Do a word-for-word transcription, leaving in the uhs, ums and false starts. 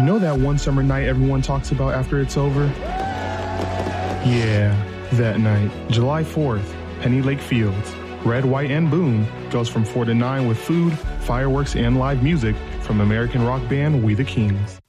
You know that one summer night everyone talks about after it's over? Yeah, that night, July fourth, Penny Lake Fields. Red, White, and Boom goes from four to nine with food, fireworks, and live music from American rock band We the Kings.